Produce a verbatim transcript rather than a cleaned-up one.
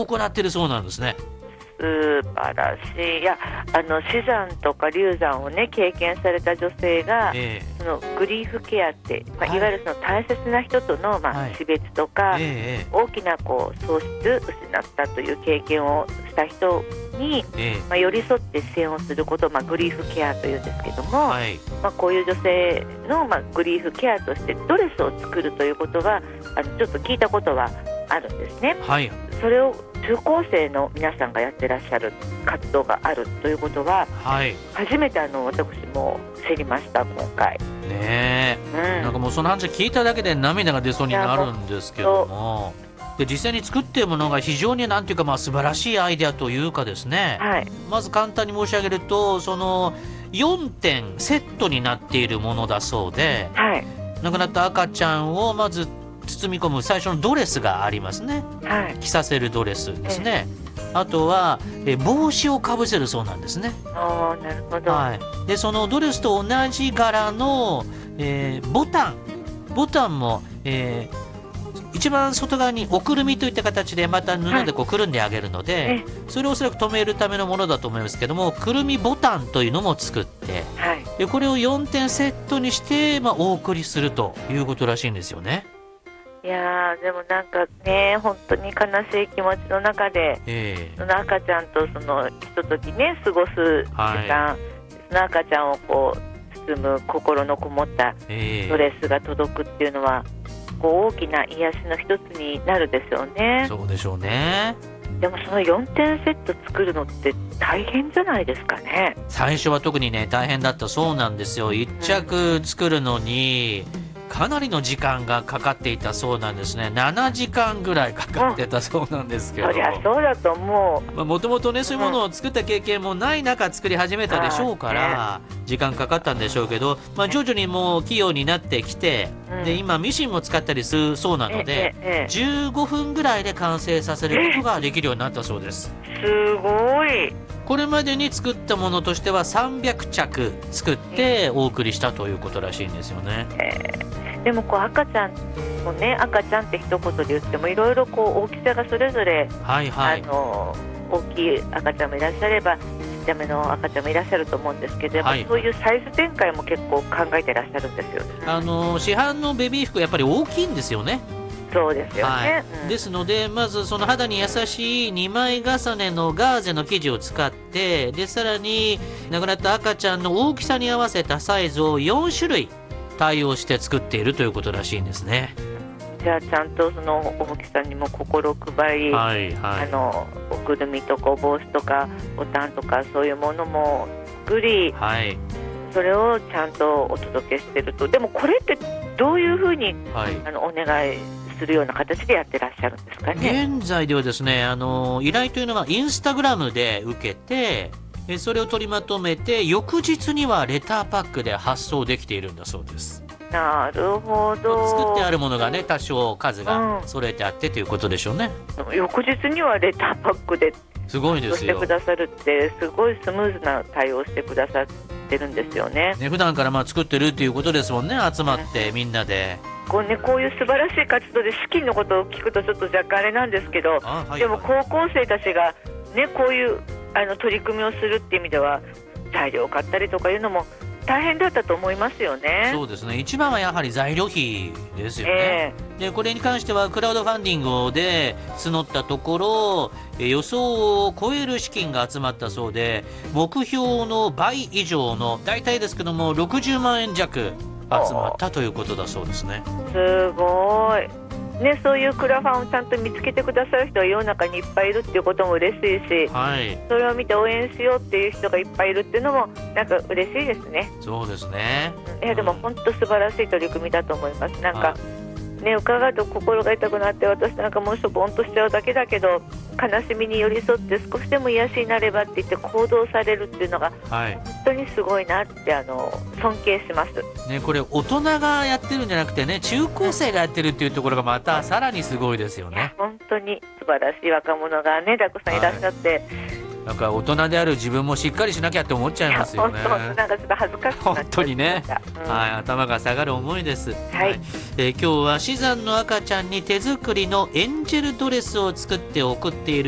行っているそうなんですね。 素晴らしい。いや、あの死産とか流産をね経験された女性が、 えそのグリーフケアって、まあはいいわゆるその大切な人との、まあはい死別とか、 ええ大きなこう喪失失ったという経験をした人に、 ええまあ、寄り添って支援をすることを、まあ、グリーフケアというんですけども、 はいまあ、こういう女性の、まあ、グリーフケアとしてドレスを作るということはあのちょっと聞いたことはあるんですね。 はいそれを中高生の皆さんがやってらっしゃる活動があるということははい初めてあの私も知りました今回。 ねえ、 うん、 なんかもうその話聞いただけで涙が出そうになるんですけども、で実際に作っているものが非常になんていうか、まあ素晴らしいアイデアというかですね、 はい、 まず簡単に申し上げると、そのよんてんセットになっているものだそうで、 はい、 亡くなった赤ちゃんをまず包み込む最初のドレスがありますね。 はい、 着させるドレスですね。あとはえ帽子をかぶせるそうなんですね。 あーなるほど、 はい、でそのドレスと同じ柄の、えーボタンボタンも、えー一番外側におくるみといった形でまた布でこうくるんであげるので、 はい、 それをおそらく留めるためのものだと思いますけども、くるみボタンというのも作ってはい、 でこれをよんてんセットにして、まあ、お送りするということらしいんですよね。 いやーでもなんかね本当に悲しい気持ちの中で、 えその赤ちゃんとそのひとときね過ごす時間、 はその赤ちゃんをこう包む心のこもったーえドレスが届くっていうのはこう大きな癒しの一つになるでしょうね。 そうでしょうね。 でもそのよんてんセット作るのって大変じゃないですかね。 最初は特にね大変だったそうなんですよ。いっ着作るのにかなりの時間がかかっていたそうなんですね。ななじかんぐらいかかってたそうなんですけど、 そりゃそうだと思う。 もともとねそういうものを作った経験もない中作り始めたでしょうから時間かかったんでしょうけど、まあ、徐々にもう器用になってきて、 うんで今ミシンも使ったりするそうなので、 ええええじゅうごふんぐらいで完成させることができるようになったそうです。 すごい。 これまでに作ったものとしてはさんびゃくちゃく作ってお送りしたということらしいんですよね。 えーでもこう赤ちゃんもね赤ちゃんって一言で言ってもいろいろこう大きさがそれぞれ、 はいはい、 あの大きい赤ちゃんもいらっしゃればちっちゃめの赤ちゃんもいらっしゃると思うんですけど、やっぱはいそういうサイズ展開も結構考えてらっしゃるんですよ。 あの市販のベビー服やっぱり大きいんですよね。 そうですよね、 はいうん、 ですのでまずその肌に優しいにまい重ねのガーゼの生地を使ってでさらに亡くなった赤ちゃんの大きさに合わせたサイズをよんしゅるい対応して作っているということらしいんですね。 じゃあちゃんとその大きさにも心配り、 はいはい、 あのおくるみとか帽子とかボタンとかそういうものも作り、 はい、 それをちゃんとお届けしてると。でもこれってどういうふうに、 はい、 あのお願いするような形でやってらっしゃるんですかね。 現在ではですねあの依頼というのはインスタグラムで受けてえそれを取りまとめて翌日にはレターパックで発送できているんだそうです。 なるほど。 作ってあるものがね多少数が揃えてあってということでしょうね、 うん、翌日にはレターパックですごいですしてよくださるってすごいスムーズな対応してくださってるんですよね。 ね普段からまあ作ってるっていうことですもんね。集まってみんなでこうね、こういう素晴らしい活動で資金のことを聞くとちょっと若干あれなんですけど、 あ、はい、 でも高校生たちが、ね、こういうあの取り組みをするっていう意味では材料を買ったりとかいうのも大変だったと思いますよね。 そうですね。一番はやはり材料費ですよね、 えー、でこれに関してはクラウドファンディングで募ったところ予想を超える資金が集まったそうで目標の倍以上の大体ですけどもろくじゅうまんえん弱集まったということだそうですね。 すごいね、そういうクラファンをちゃんと見つけてくださる人が世の中にいっぱいいるっていうことも嬉しいし、 はい、 それを見て応援しようっていう人がいっぱいいるっていうのもなんか嬉しいですね。 そうですね。 いやでも本当素晴らしい取り組みだと思います。なんかね、伺うと心が痛くなって私なんかもうしょぼんとしちゃうだけだけど悲しみに寄り添って少しでも癒しになればって言って行動されるっていうのが本当にすごいなってあの尊敬します、 ね、これ大人がやってるんじゃなくてね中高生がやってるっていうところがまたさらにすごいですよね。 本当に素晴らしい若者がねたくさんいらっしゃって、はい、 なんか大人である自分もしっかりしなきゃって思っちゃいますよね。 本当なんかちょっと恥ずかしくなっちゃいました。 本当にね、うん、はい、頭が下がる思いです、 はいはい、 えー、今日は死産の赤ちゃんに手作りのエンジェルドレスを作って送っている